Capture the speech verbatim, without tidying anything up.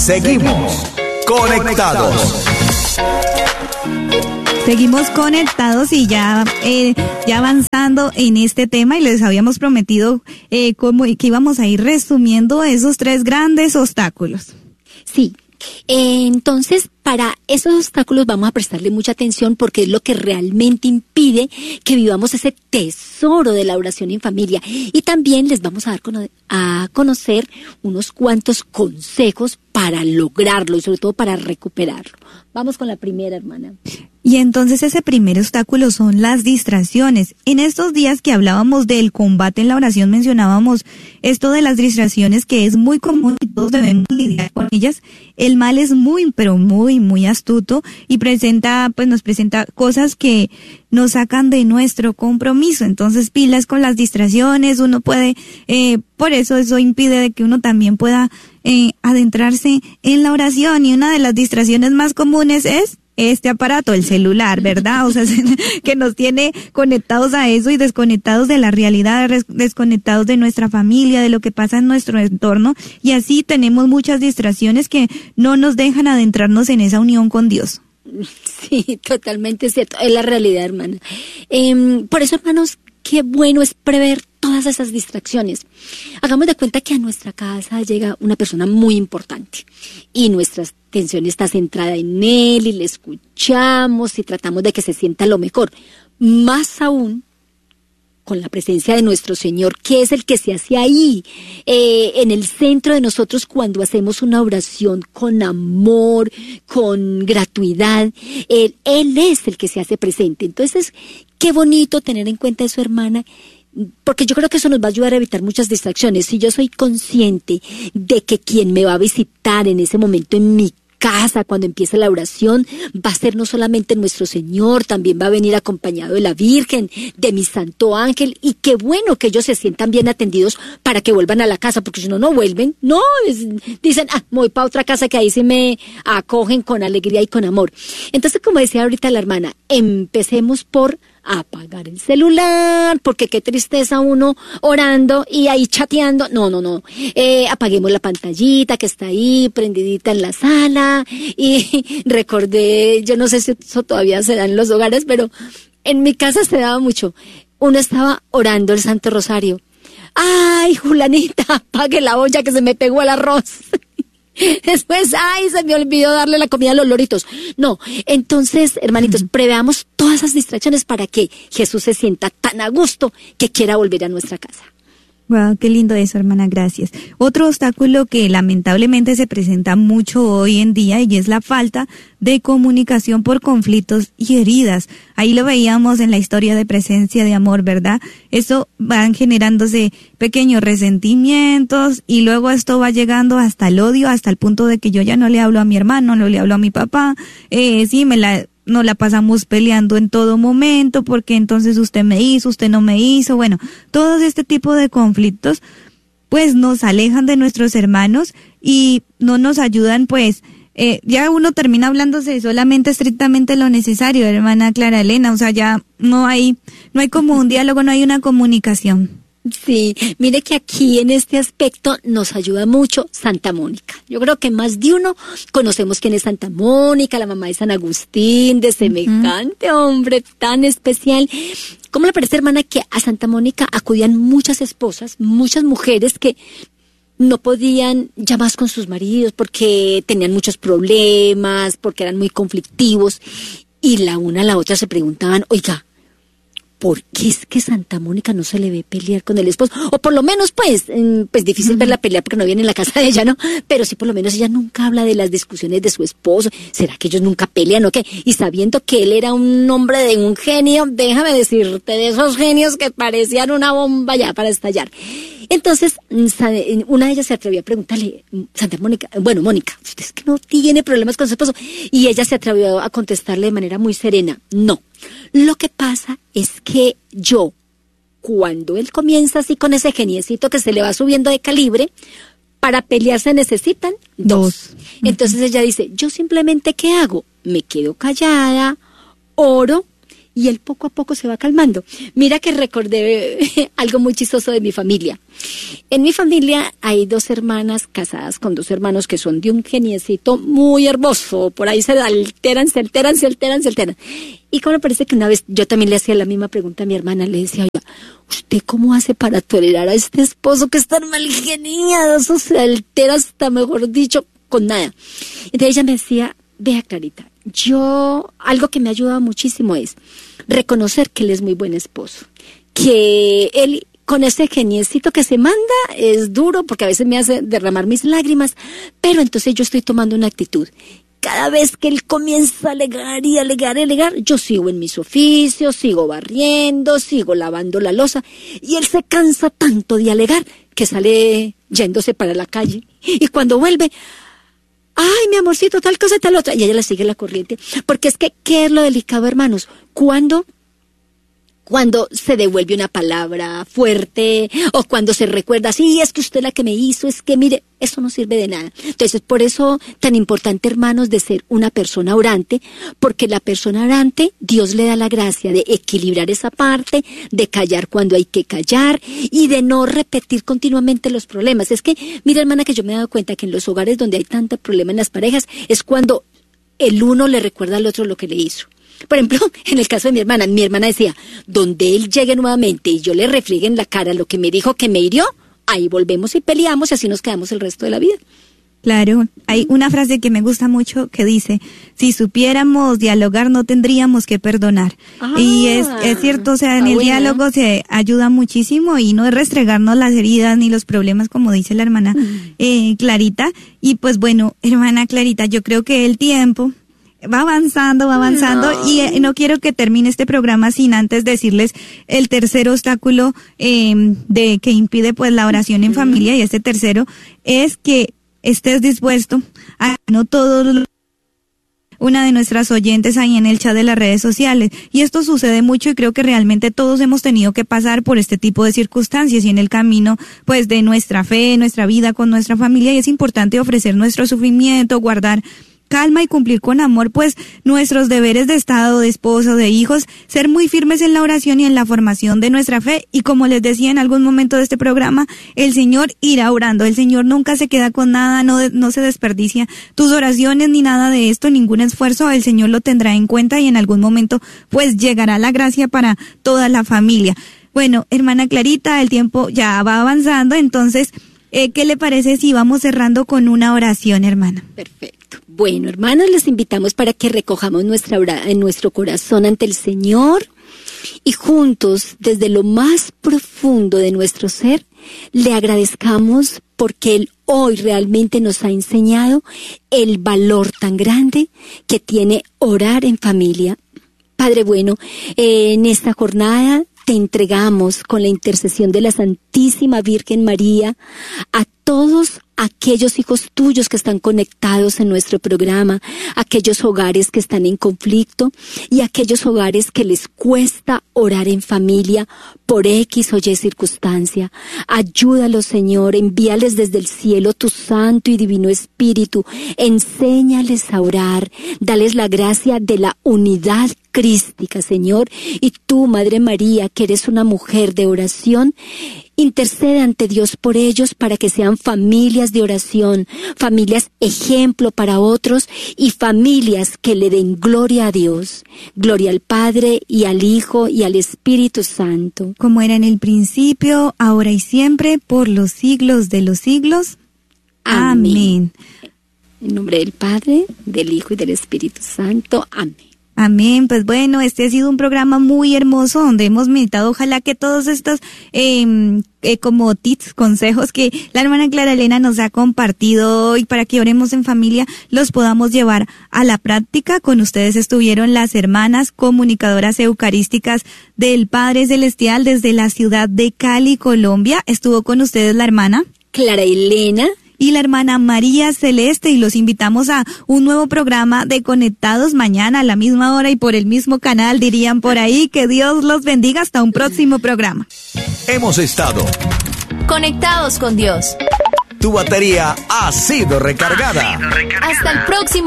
Seguimos conectados. Seguimos conectados y ya, eh, ya avanzando en este tema, y les habíamos prometido eh, cómo, que íbamos a ir resumiendo esos tres grandes obstáculos. Sí, eh, entonces para esos obstáculos vamos a prestarle mucha atención porque es lo que realmente impide que vivamos ese tesoro de la oración en familia. Y también les vamos a dar cono- a conocer unos cuantos consejos para lograrlo y sobre todo para recuperarlo. Vamos con la primera, hermana. Y entonces ese primer obstáculo son las distracciones. En estos días que hablábamos del combate en la oración mencionábamos esto de las distracciones, que es muy común y todos debemos lidiar con ellas. El mal es muy, pero muy, muy astuto y presenta, pues nos presenta cosas que nos sacan de nuestro compromiso. Entonces pilas con las distracciones, uno puede, eh, por eso eso impide de que uno también pueda eh, adentrarse en la oración. Y una de las distracciones más comunes es este aparato, el celular, ¿verdad? O sea, que nos tiene conectados a eso y desconectados de la realidad, desconectados de nuestra familia, de lo que pasa en nuestro entorno, y así tenemos muchas distracciones que no nos dejan adentrarnos en esa unión con Dios. Sí, totalmente cierto, es la realidad, hermana. Eh, por eso, hermanos, qué bueno es prever todas esas distracciones. Hagamos de cuenta que a nuestra casa llega una persona muy importante y nuestra atención está centrada en él y le escuchamos y tratamos de que se sienta lo mejor. Más aún con la presencia de nuestro Señor, que es el que se hace ahí, eh, en el centro de nosotros cuando hacemos una oración con amor, con gratuidad. Él, él es el que se hace presente. Entonces, qué bonito tener en cuenta eso, hermana, porque yo creo que eso nos va a ayudar a evitar muchas distracciones. Si yo soy consciente de que quien me va a visitar en ese momento en mi casa, cuando empiece la oración, va a ser no solamente nuestro Señor, también va a venir acompañado de la Virgen, de mi santo ángel, y qué bueno que ellos se sientan bien atendidos para que vuelvan a la casa, porque si no, no vuelven, no, es, dicen, ah, me voy para otra casa que ahí sí me acogen con alegría y con amor. Entonces, como decía ahorita la hermana, empecemos por apagar el celular, porque qué tristeza uno orando y ahí chateando. No, no, no. Eh, apaguemos la pantallita que está ahí prendidita en la sala. Y recordé, yo no sé si eso todavía se da en los hogares, pero en mi casa se daba mucho. Uno estaba orando el Santo Rosario. Ay, Julanita, apague la olla que se me pegó el arroz. Después, ay, se me olvidó darle la comida a los loritos. No, entonces, hermanitos, uh-huh. preveamos todas esas distracciones para que Jesús se sienta tan a gusto que quiera volver a nuestra casa. Wow, qué lindo eso, hermana, gracias. Otro obstáculo que lamentablemente se presenta mucho hoy en día y es la falta de comunicación por conflictos y heridas. Ahí lo veíamos en la historia de Presencia de Amor, ¿verdad? Eso van generándose pequeños resentimientos y luego esto va llegando hasta el odio, hasta el punto de que yo ya no le hablo a mi hermano, no le hablo a mi papá, eh, sí, me la... nos la pasamos peleando en todo momento, porque entonces usted me hizo, usted no me hizo. Bueno, todos este tipo de conflictos pues nos alejan de nuestros hermanos y no nos ayudan, pues eh, ya uno termina hablándose solamente estrictamente lo necesario, hermana Clara Elena, o sea, ya no hay, no hay como un diálogo, no hay una comunicación. Sí, mire que aquí en este aspecto nos ayuda mucho Santa Mónica. Yo creo que más de uno conocemos quién es Santa Mónica, la mamá de San Agustín, de semejante uh-huh. hombre tan especial. ¿Cómo le parece, hermana, que a Santa Mónica acudían muchas esposas, muchas mujeres que no podían ya más con sus maridos porque tenían muchos problemas, porque eran muy conflictivos, y la una a la otra se preguntaban, oiga, ¿por qué es que Santa Mónica no se le ve pelear con el esposo? O por lo menos, pues, pues difícil uh-huh. verla pelear porque no viene en la casa de ella, ¿no? Pero sí, por lo menos ella nunca habla de las discusiones de su esposo. ¿Será que ellos nunca pelean o qué? Y sabiendo que él era un hombre de un genio, déjame decirte, de esos genios que parecían una bomba ya para estallar. Entonces, una de ellas se atrevió a preguntarle, Santa Mónica, bueno, Mónica, ¿usted es que no tiene problemas con su esposo? Y ella se atrevió a contestarle de manera muy serena, no. Lo que pasa es que yo, cuando él comienza así con ese geniecito que se le va subiendo de calibre, para pelear se necesitan dos. dos. Entonces uh-huh. ella dice, yo simplemente, ¿qué hago? Me quedo callada, oro, y él poco a poco se va calmando. Mira que recordé algo muy chistoso de mi familia. En mi familia hay dos hermanas casadas con dos hermanos que son de un geniecito muy hermoso. Por ahí se alteran, se alteran, se alteran, se alteran. Y como me parece que una vez yo también le hacía la misma pregunta a mi hermana, le decía, oiga, ¿usted cómo hace para tolerar a este esposo que es tan mal geniado? Eso se altera hasta, mejor dicho, con nada. Entonces ella me decía, vea Clarita, yo, algo que me ha ayudado muchísimo es reconocer que él es muy buen esposo, que él con ese geniecito que se manda es duro porque a veces me hace derramar mis lágrimas, pero entonces yo estoy tomando una actitud. Cada vez que él comienza a alegar y alegar y alegar, yo sigo en mis oficios, sigo barriendo, sigo lavando la loza, y él se cansa tanto de alegar que sale yéndose para la calle, y cuando vuelve, ay, mi amorcito, tal cosa y tal otra, y ella le sigue la corriente, porque es que, ¿qué es lo delicado, hermanos? Cuando, cuando se devuelve una palabra fuerte, o cuando se recuerda, sí, es que usted la que me hizo, es que mire, eso no sirve de nada. Entonces, por eso, tan importante, hermanos, de ser una persona orante, porque la persona orante, Dios le da la gracia de equilibrar esa parte, de callar cuando hay que callar, y de no repetir continuamente los problemas. Es que, mira, hermana, que yo me he dado cuenta que en los hogares donde hay tanto problema en las parejas, es cuando el uno le recuerda al otro lo que le hizo. Por ejemplo, en el caso de mi hermana, mi hermana decía, donde él llegue nuevamente y yo le refriegue en la cara lo que me dijo que me hirió, ahí volvemos y peleamos y así nos quedamos el resto de la vida. Claro, hay una frase que me gusta mucho que dice, si supiéramos dialogar no tendríamos que perdonar. Ah, y es, es cierto, o sea, en el buena. diálogo se ayuda muchísimo y no es restregarnos las heridas ni los problemas, como dice la hermana mm. eh, Clarita. Y pues bueno, hermana Clarita, yo creo que el tiempo va avanzando, va avanzando no. y eh, no quiero que termine este programa sin antes decirles el tercer obstáculo eh, de que impide pues la oración en uh-huh. familia, y este tercero es que estés dispuesto a no todos una de nuestras oyentes ahí en el chat de las redes sociales, y esto sucede mucho y creo que realmente todos hemos tenido que pasar por este tipo de circunstancias y en el camino pues de nuestra fe, nuestra vida con nuestra familia, y es importante ofrecer nuestro sufrimiento, guardar calma y cumplir con amor pues nuestros deberes de estado, de esposo, de hijos, ser muy firmes en la oración y en la formación de nuestra fe, y como les decía en algún momento de este programa, el Señor irá orando, el Señor nunca se queda con nada, no, no se desperdicia tus oraciones ni nada de esto, ningún esfuerzo, el Señor lo tendrá en cuenta y en algún momento pues llegará la gracia para toda la familia. Bueno, hermana Clarita, el tiempo ya va avanzando, entonces, eh, ¿qué le parece si vamos cerrando con una oración, hermana? Perfecto. Bueno, hermanos, les invitamos para que recojamos nuestra ora- en nuestro corazón ante el Señor y juntos, desde lo más profundo de nuestro ser, le agradezcamos porque Él hoy realmente nos ha enseñado el valor tan grande que tiene orar en familia. Padre bueno, eh, en esta jornada te entregamos con la intercesión de la Santísima Virgen María a todos aquellos hijos tuyos que están conectados en nuestro programa, aquellos hogares que están en conflicto y aquellos hogares que les cuesta orar en familia por X o Y circunstancia. Ayúdalos, Señor, envíales desde el cielo tu santo y divino Espíritu, enséñales a orar, dales la gracia de la unidad crística, Señor, y tú, Madre María, que eres una mujer de oración, intercede ante Dios por ellos para que sean familias de oración, familias ejemplo para otros y familias que le den gloria a Dios. Gloria al Padre y al Hijo y al Espíritu Santo. Como era en el principio, ahora y siempre, por los siglos de los siglos. Amén. Amén. En nombre del Padre, del Hijo y del Espíritu Santo. Amén. Amén, pues bueno, este ha sido un programa muy hermoso donde hemos meditado, ojalá que todos estos eh, eh, como tips, consejos que la hermana Clara Elena nos ha compartido hoy para que oremos en familia, los podamos llevar a la práctica. Con ustedes estuvieron las hermanas comunicadoras eucarísticas del Padre Celestial desde la ciudad de Cali, Colombia. Estuvo con ustedes la hermana Clara Elena y la hermana María Celeste, y los invitamos a un nuevo programa de Conectados mañana a la misma hora y por el mismo canal, dirían por ahí. Que Dios los bendiga, hasta un próximo programa. Hemos estado conectados con Dios. Tu batería ha sido recargada. Hasta el próximo